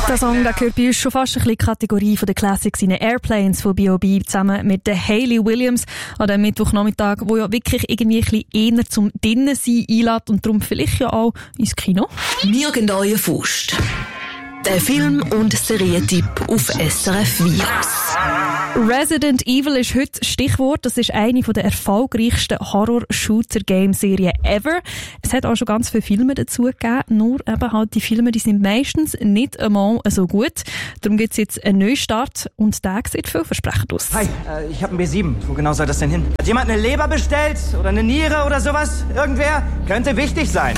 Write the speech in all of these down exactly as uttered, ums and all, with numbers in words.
Der Song der gehört bei uns schon fast ein bisschen die Kategorie von den Classics in den Airplanes von B O B zusammen mit der Hayley Williams an dem Mittwochnachmittag, wo ja wirklich irgendwie ein bisschen eher zum Drinnensein einlädt und darum vielleicht ja auch ins Kino. Nirgendwo Faust. Der Film- und Serientipp auf S R F Virus. Resident Evil ist heute Stichwort. Das ist eine der erfolgreichsten Horror-Shooter-Game-Serien ever. Es hat auch schon ganz viele Filme dazu gegeben. Nur eben halt die Filme, die sind meistens nicht einmal so gut. Darum gibt es jetzt einen Neustart und der sieht vielversprechend aus. Hi, äh, ich habe einen B sieben. Wo genau soll das denn hin? Hat jemand eine Leber bestellt? Oder eine Niere oder sowas? Irgendwer? Könnte wichtig sein.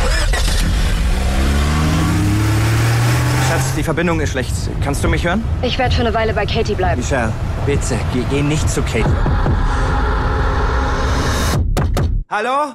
Schatz, die Verbindung ist schlecht. Kannst du mich hören? Ich werde für eine Weile bei Katie bleiben. Michelle, bitte, geh, geh nicht zu Katie. Hallo?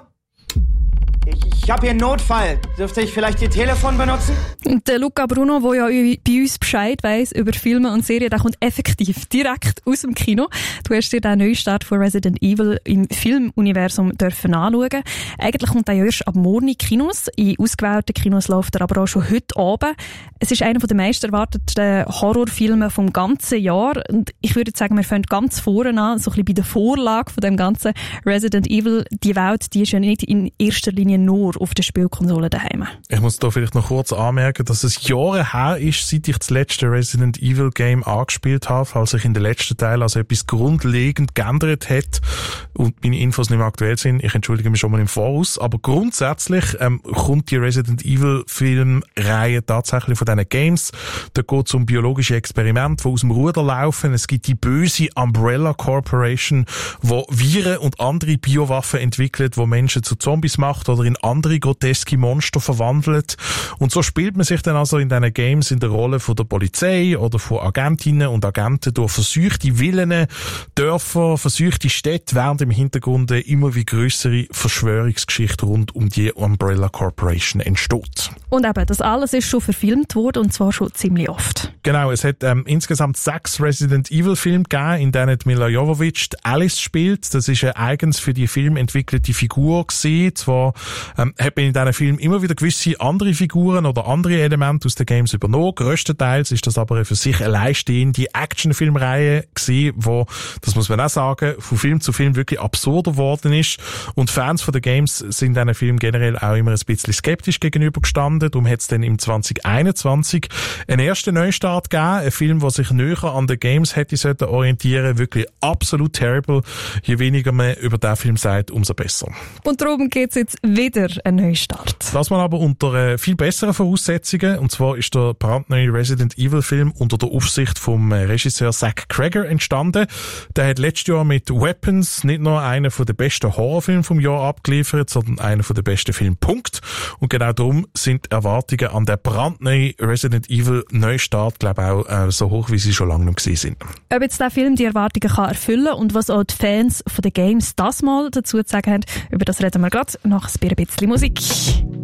Ich, ich habe hier einen Notfall. Dürfte ich vielleicht Ihr Telefon benutzen? Und der Luca Bruno, der ja bei uns Bescheid weiss über Filme und Serien, der kommt effektiv direkt aus dem Kino. Du hast dir den Neustart von Resident Evil im Filmuniversum dürfen anschauen. Eigentlich kommt er ja erst ab morgen in Kinos. In ausgewählten Kinos läuft er aber auch schon heute Abend. Es ist einer der meist erwarteten Horrorfilme vom ganzen Jahr. Und ich würde sagen, wir fangen ganz vorne an, so ein bisschen bei der Vorlage von dem ganzen Resident Evil. Die Welt, die ist ja nicht in erster Linie nur auf der Spielkonsole daheim. Ich muss da vielleicht noch kurz anmerken, dass es Jahre her ist, seit ich das letzte Resident Evil Game angespielt habe, falls sich in den letzten Teil also etwas grundlegend geändert hat und meine Infos nicht mehr aktuell sind. Ich entschuldige mich schon mal im Voraus. Aber grundsätzlich ähm, kommt die Resident Evil Filmreihe tatsächlich von diesen Games. Da geht es um biologische Experimente, die aus dem Ruder laufen. Es gibt die böse Umbrella Corporation, die Viren und andere Biowaffen entwickelt, die Menschen zu Zombies macht oder in andere groteske Monster verwandelt. Und so spielt man sich dann also in diesen Games in der Rolle von der Polizei oder von Agentinnen und Agenten durch versuchte Villen, Dörfer, versuchte Städte, während im Hintergrund eine immer wie grössere Verschwörungsgeschichte rund um die Umbrella Corporation entsteht. Und eben, das alles ist schon verfilmt worden und zwar schon ziemlich oft. Genau, es hat ähm, insgesamt sechs Resident Evil Filme gegeben, in denen Milla Jovovich die Alice spielt. Das ist eine eigens für die Film entwickelte Figur gewesen. Zwar ähm, hat man in diesen Filmen immer wieder gewisse andere Figuren oder andere Elemente aus den Games übernommen. Größtenteils ist das aber eine für sich alleinstehende Actionfilmreihe gewesen, wo, das muss man auch sagen, von Film zu Film wirklich absurder geworden ist. Und Fans von den Games sind diesen Film generell auch immer ein bisschen skeptisch gegenübergestanden. Darum hat es dann im zwanzig einundzwanzig einen ersten Neustart gegeben. Ein Film, der sich näher an den Games hätte sollten orientieren. Wirklich absolut terrible. Je weniger man über diesen Film sagt, umso besser. Und darum gibt es jetzt wieder einen Neustart. Das man aber unter äh, viel besseren Voraussetzungen. Und zwar ist der brandneue Resident Evil Film unter der Aufsicht vom äh, Regisseur Zach Cregger entstanden. Der hat letztes Jahr mit Weapons nicht nur einen von den besten Horrorfilmen vom Jahr abgeliefert, sondern einen von den besten Filmen. Punkt. Und genau darum sind die Erwartungen an den brandneuen Resident Evil Neustart, glaube ich, auch äh, so hoch, wie sie schon lange nicht gewesen sind. Ob jetzt der Film die Erwartungen kann erfüllen und was auch die Fans von den Games das mal dazu zu sagen haben, über das reden wir gerade nach ein bisschen Musik.